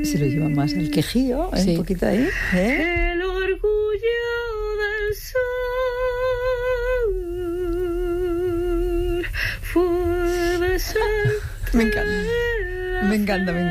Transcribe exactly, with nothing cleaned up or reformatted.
si lo lleva más al quejío, ¿eh? Sí. Un poquito ahí, ¿eh? El orgullo del sur fue besar. Me encanta, me encanta, me encanta.